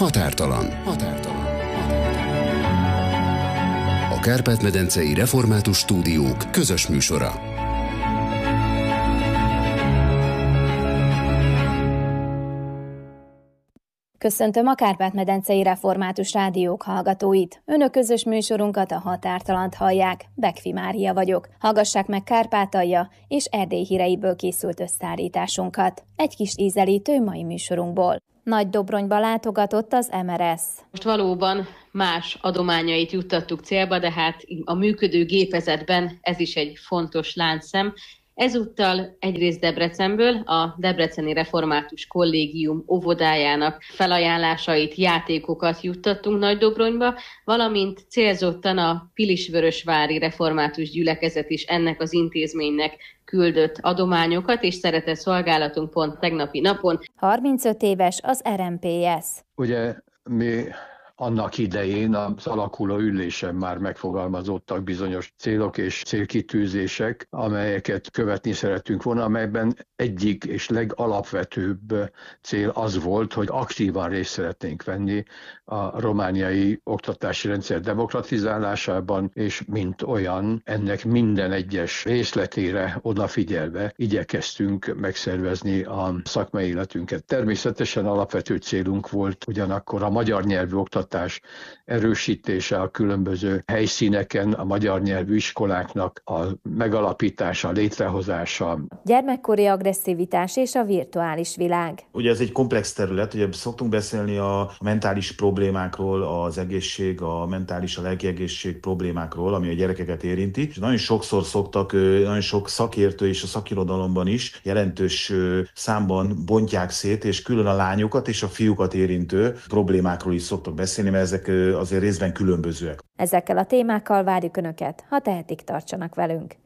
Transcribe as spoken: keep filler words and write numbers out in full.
Határtalan. Határtalan. A Kárpát-medencei Református Stúdiók közös műsora. Köszöntöm a Kárpát-medencei Református Rádiók hallgatóit. Önök közös műsorunkat, a Határtalant hallják. Bekfi Mária vagyok. Hallgassák meg Kárpátalja és Erdély híreiből készült összeállításunkat. Egy kis ízelítő mai műsorunkból. Nagydobronyba látogatott az em er es. Most valóban más adományait juttattuk célba, de hát a működő gépezetben ez is egy fontos láncszem. Ezúttal egyrészt Debrecenből a Debreceni Református Kollégium óvodájának felajánlásait, játékokat juttattunk Nagydobronyba, valamint célzottan a Pilisvörösvári Református Gyülekezet is ennek az intézménynek küldött adományokat, és szeretett szolgálatunk pont tegnapi napon. harmincöt éves az er em pé es. Ugye mi annak idején az alakuló ülésen már megfogalmazottak bizonyos célok és célkitűzések, amelyeket követni szeretünk volna, amelyben egyik és legalapvetőbb cél az volt, hogy aktívan részt szeretnénk venni a romániai oktatási rendszer demokratizálásában, és mint olyan, ennek minden egyes részletére odafigyelve igyekeztünk megszervezni a szakmai életünket. Természetesen alapvető célunk volt ugyanakkor a magyar nyelvű oktatás erősítése a különböző helyszíneken, a magyar nyelvű iskoláknak a megalapítása, létrehozása. Gyermekkori agresszivitás és a virtuális világ. Ugye ez egy komplex terület, ugye szoktunk beszélni a mentális problémákról, az egészség, a mentális, a lelki egészség problémákról, ami a gyerekeket érinti. És nagyon sokszor szoktak, nagyon sok szakértő és a szakirodalomban is jelentős számban bontják szét, és külön a lányokat és a fiúkat érintő problémákról is szoktak beszélni, mert ezek azért részben különbözőek. Ezekkel a témákkal várjuk Önöket, ha tehetik, tartsanak velünk.